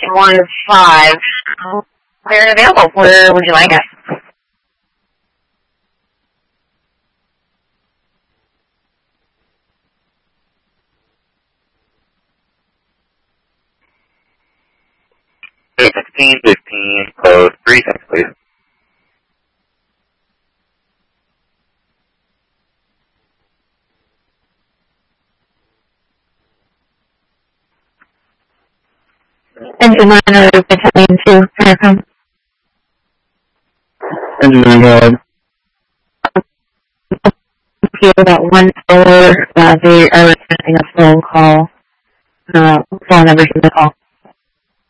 615. Clear and available. Where would you like us? Hey, 1615, close 3 seconds, please. Engine 9 or Battalion 2, Faircom. Engine 9, go ahead. About 1 hour, they are expecting a phone call. Phone numbers in the call.